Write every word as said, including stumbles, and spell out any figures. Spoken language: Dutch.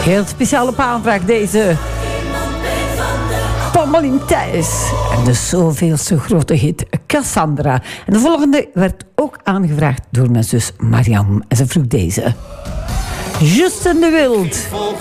Heel speciaal op aanvraag deze Pommelien Thijs. En de zoveelste grote hit Cassandra. En de volgende werd ook aangevraagd door mijn zus Mariam. En ze vroeg deze. Justin de Wild.